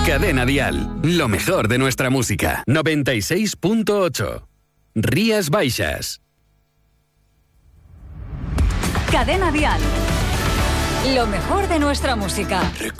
Cadena Dial, lo mejor de nuestra música. 96.8. Rías Baixas. Cadena Dial, lo mejor de nuestra música.